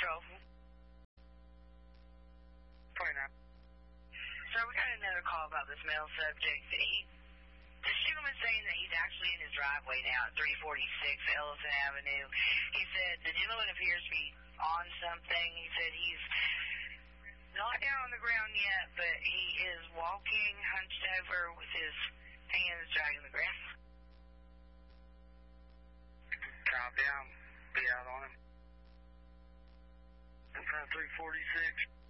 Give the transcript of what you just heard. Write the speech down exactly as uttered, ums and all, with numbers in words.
Patrol. twenty-nine. Sir, we got another call about this male subject. He, this gentleman's saying that he's actually in his driveway now at three forty-six Ellison Avenue. He said the gentleman appears to be on something. He said he's not down on the ground yet, but he is walking hunched over with his hands dragging the grass. Calm down. Be out on him. In front of three forty-six.